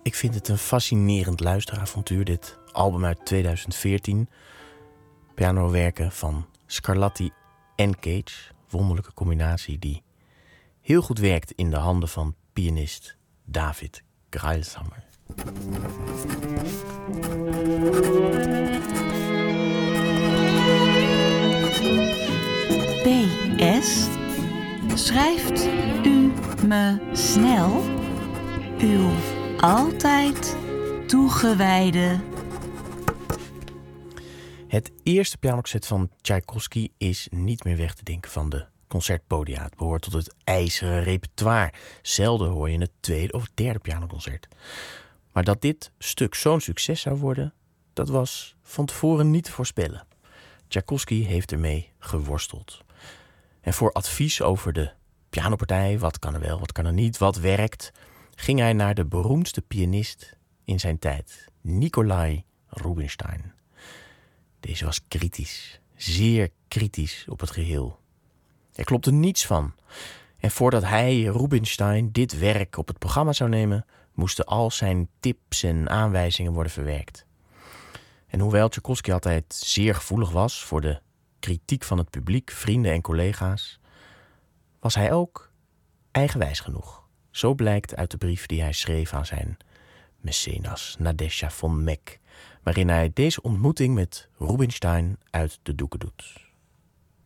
Ik vind het een fascinerend luisteravontuur, dit album uit 2014. Pianowerken van Scarlatti en Cage. Wonderlijke combinatie die heel goed werkt in de handen van pianist David Greilshammer. PS. Schrijft u me snel uw altijd toegewijde. Het eerste pianoconcert van Tchaikovsky is niet meer weg te denken van de concertpodia. Het behoort tot het ijzeren repertoire. Zelden hoor je het tweede of derde pianoconcert. Maar dat dit stuk zo'n succes zou worden, dat was van tevoren niet te voorspellen. Tchaikovsky heeft ermee geworsteld. En voor advies over de pianopartij, wat kan er wel, wat kan er niet, wat werkt, ging hij naar de beroemdste pianist in zijn tijd, Nikolai Rubinstein. Deze was kritisch, zeer kritisch op het geheel. Er klopte niets van. En voordat hij, Rubinstein, dit werk op het programma zou nemen, moesten al zijn tips en aanwijzingen worden verwerkt. En hoewel Tchaikovsky altijd zeer gevoelig was voor de kritiek van het publiek, vrienden en collega's, was hij ook eigenwijs genoeg. Zo blijkt uit de brief die hij schreef aan zijn mecenas Nadezhda von Meck, waarin hij deze ontmoeting met Rubinstein uit de doeken doet.